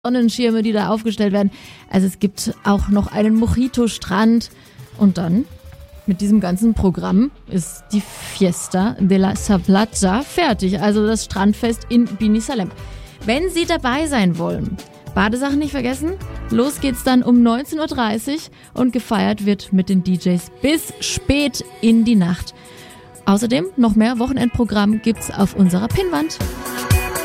Sonnenschirme, die da aufgestellt werden. Also es gibt auch noch einen Mojito-Strand. Und dann, mit diesem ganzen Programm, ist die Fiesta de la Playa fertig. Also das Strandfest in Binissalem. Wenn Sie dabei sein wollen, Badesachen nicht vergessen. Los geht's dann um 19.30 Uhr und gefeiert wird mit den DJs bis spät in die Nacht. Außerdem noch mehr Wochenendprogramm gibt's auf unserer Pinnwand.